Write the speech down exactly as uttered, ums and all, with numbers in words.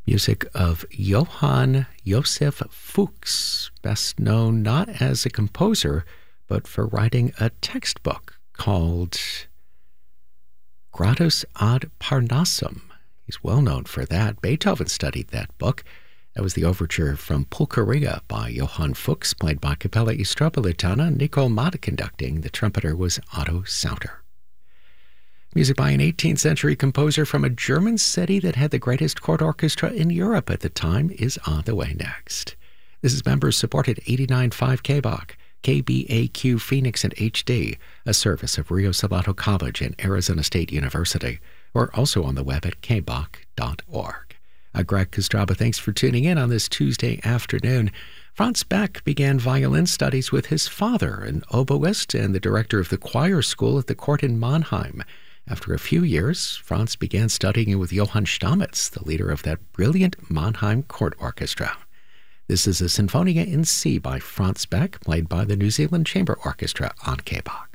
Music of Johann Josef Fuchs, best known not as a composer, but for writing a textbook called Gradus ad Parnassum. He's well known for that. Beethoven studied that book. That was the overture from Pulcheria by Johann Fuchs, played by Capella Istropolitana, Nicole Mott conducting. The trumpeter was Otto Sauter. Music by an eighteenth century composer from a German city that had the greatest court orchestra in Europe at the time is on the way next. This is members-supported eighty-nine point five K B A Q, K B A Q Phoenix and H D, a service of Rio Salado College and Arizona State University. We're also on the web at k b a q dot org. Uh, Greg Kostraba, thanks for tuning in on this Tuesday afternoon. Franz Beck began violin studies with his father, an oboist and the director of the choir school at the court in Mannheim. After a few years, Franz began studying with Johann Stamitz, the leader of that brilliant Mannheim court orchestra. This is a Sinfonia in C by Franz Beck, played by the New Zealand Chamber Orchestra on K B A Q.